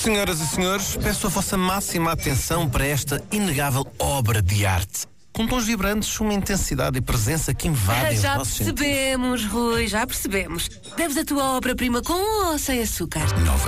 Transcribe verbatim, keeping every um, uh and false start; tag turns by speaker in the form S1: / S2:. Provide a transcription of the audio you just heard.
S1: Senhoras e senhores, peço a vossa máxima atenção para esta inegável obra de arte. Com tons vibrantes, uma intensidade e presença que invadem
S2: Já
S1: os nossos sentidos.
S2: percebemos, Rui, já percebemos. Deves a tua obra-prima com ou sem açúcar?
S1: Nova